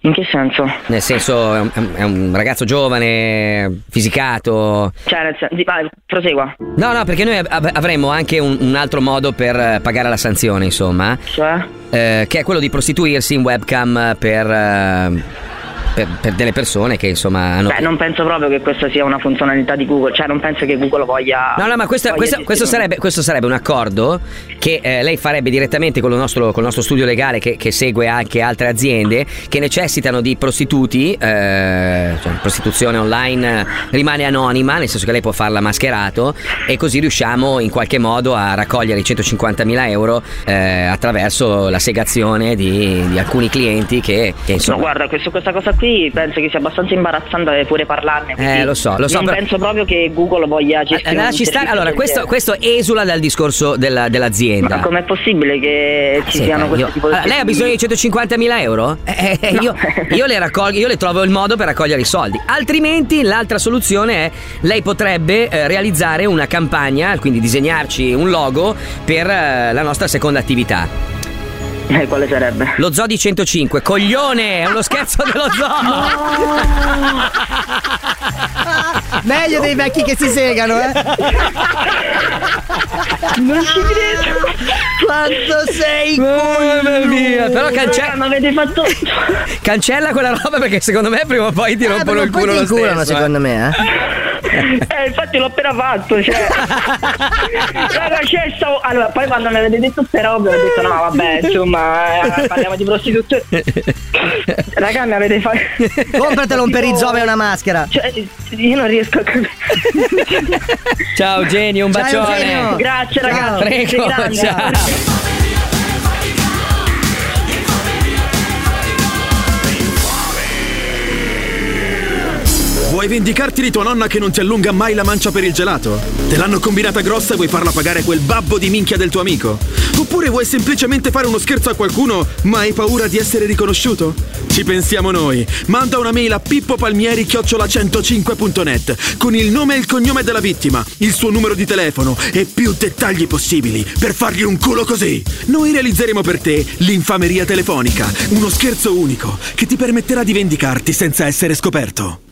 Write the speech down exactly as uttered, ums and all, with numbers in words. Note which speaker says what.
Speaker 1: In che senso?
Speaker 2: Nel senso, è un, è un ragazzo giovane, fisicato.
Speaker 1: Cioè, nel senso, vai, prosegua.
Speaker 2: No, no, perché noi av- avremmo anche un, un altro modo per pagare la sanzione, insomma.
Speaker 1: Cioè?
Speaker 2: Eh, che è quello di prostituirsi in webcam per... Eh, Per, per delle persone che insomma hanno...
Speaker 1: Beh, non penso proprio che questa sia una funzionalità di Google, cioè non penso che Google voglia...
Speaker 2: No, no, ma questa, questa, questo, sarebbe, questo sarebbe un accordo che eh, lei farebbe direttamente con il nostro, con il nostro studio legale che, che segue anche altre aziende che necessitano di prostituti, eh, cioè prostituzione online rimane anonima, nel senso che lei può farla mascherato e così riusciamo in qualche modo a raccogliere i centocinquantamila euro eh, attraverso la segazione di, di alcuni clienti che, che insomma...
Speaker 1: No, guarda, questo, questa cosa qui penso che sia abbastanza imbarazzante pure parlarne.
Speaker 2: Eh, lo so, lo so.
Speaker 1: Non
Speaker 2: però...
Speaker 1: penso proprio che Google voglia gestire.
Speaker 2: Ci sta... Allora, questo, questo esula dal discorso della, dell'azienda.
Speaker 1: Ma com'è possibile che ci
Speaker 2: sì,
Speaker 1: siano
Speaker 2: beh,
Speaker 1: questi
Speaker 2: io...
Speaker 1: tipo di...
Speaker 2: allora, lei ha bisogno di centocinquantamila euro? Eh, eh, no. io, io le raccolgo, io le trovo il modo per raccogliere i soldi. Altrimenti l'altra soluzione è lei potrebbe eh, realizzare una campagna, quindi disegnarci un logo per eh, la nostra seconda attività.
Speaker 1: Eh, quale sarebbe?
Speaker 2: Lo zoo di centocinque, coglione, è uno scherzo dello zoo.
Speaker 3: No. Meglio dei vecchi che si segano, eh.
Speaker 1: Non ci credo.
Speaker 3: Quanto sei
Speaker 2: mamma mia. Però cancella,
Speaker 1: ma avete fatto...
Speaker 2: cancella quella roba perché secondo me prima o poi ti rompono
Speaker 3: eh,
Speaker 2: il culo lo stesso.
Speaker 3: Secondo me, eh.
Speaker 1: Eh, infatti l'ho appena fatto, cioè. Raga, c'è stavo... Allora, poi quando mi avete detto queste robe ho detto no, vabbè, insomma, eh, parliamo di prostituzione. Raga, mi avete fatto...
Speaker 3: Compratelo un perizoma e una maschera.
Speaker 1: Cioè, io non riesco a capire.
Speaker 2: Ciao Genio, un
Speaker 3: Ciao,
Speaker 2: bacione.
Speaker 3: Eugenio.
Speaker 1: Grazie ragazzi.
Speaker 2: Prego, ciao.
Speaker 4: Vuoi vendicarti di tua nonna che non ti allunga mai la mancia per il gelato? Te l'hanno combinata grossa e vuoi farla pagare quel babbo di minchia del tuo amico? Oppure vuoi semplicemente fare uno scherzo a qualcuno ma hai paura di essere riconosciuto? Ci pensiamo noi. Manda una mail a pippopalmieri chiocciola centocinque punto net con il nome e il cognome della vittima, il suo numero di telefono e più dettagli possibili per fargli un culo così. Noi realizzeremo per te l'infameria telefonica, uno scherzo unico che ti permetterà di vendicarti senza essere scoperto.